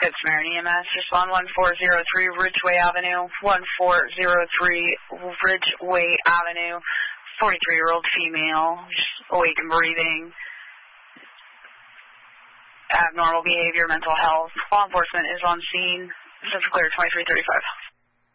Good Samaritan EMS, respond 1403 Ridgeway Avenue, 1403 Ridgeway Avenue, 43-year-old female, awake and breathing, abnormal behavior, mental health. Law enforcement is on scene. Central Clear 2335.